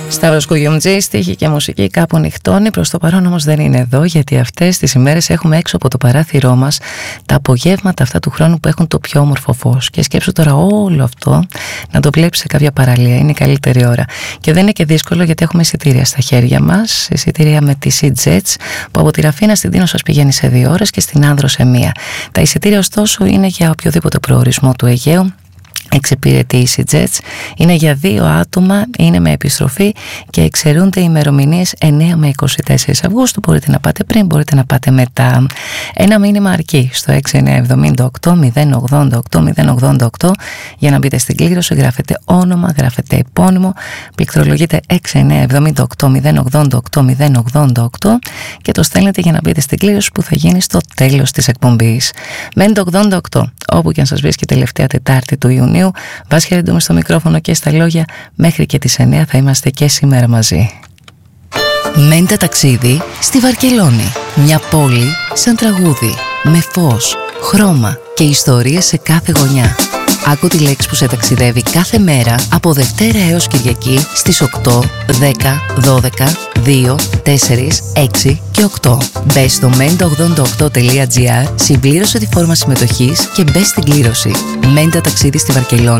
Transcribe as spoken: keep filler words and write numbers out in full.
Σταύρος Κουγιουμτζής, στίχη και μουσική κάπου νυχτώνει. Προς το παρόν όμως δεν είναι εδώ, γιατί αυτές τις ημέρες έχουμε έξω από το παράθυρό μας τα απογεύματα αυτά του χρόνου που έχουν το πιο όμορφο φως. Και σκέψου τώρα όλο αυτό να το βλέπεις σε κάποια παραλία. Είναι η καλύτερη ώρα. Και δεν είναι και δύσκολο, γιατί έχουμε εισιτήρια στα χέρια μας. Εισιτήρια με τη SeaJets, που από τη Ραφίνα στην Τίνο σας πηγαίνει σε δύο ώρες και στην Άνδρο σε μία. Τα εισιτήρια ωστόσο είναι για οποιοδήποτε προορισμό του Αιγαίου. Εξυπηρετεί η SeaJets, είναι για δύο άτομα, είναι με επιστροφή και εξαιρούνται οι ημερομηνίες εννέα με είκοσι τέσσερα Αυγούστου. Μπορείτε να πάτε πριν, μπορείτε να πάτε μετά. Ένα μήνυμα αρκεί στο έξι εννιά εβδομήντα οκτώ μηδέν ογδόντα οκτώ μηδέν ογδόντα οκτώ για να μπείτε στην κλήρωση. Γράφετε όνομα, γράφετε επώνυμο, πληκτρολογείτε έξι εννιά εβδομήντα οκτώ μηδέν ογδόντα οκτώ μηδέν ογδόντα οκτώ και το στέλνετε για να μπείτε στην κλήρωση που θα γίνει στο τέλος της εκπομπής. Μέντε ογδόντα οκτώ, όπου και αν σας βρίσκει τελευταία Τετάρτη του Ιουνίου. Βάσια Χαιρετούμε στο μικρόφωνο και στα λόγια. Μέχρι και τις εννέα θα είμαστε και σήμερα μαζί. Μέντα ταξίδι στη Βαρκελόνη. Μια πόλη σαν τραγούδι, με φως, χρώμα και ιστορίες σε κάθε γωνιά. Άκου τη λέξη που σε ταξιδεύει κάθε μέρα από Δευτέρα έως Κυριακή στις οκτώ, δέκα, δώδεκα, δύο, τέσσερα, έξι και οκτώ. Μπες στο μέντα ογδόντα οκτώ τελεία τζι άρ, συμπλήρωσε τη φόρμα συμμετοχής και μπες στην κλήρωση. Μέντα ταξίδι στη Βαρκελόνη.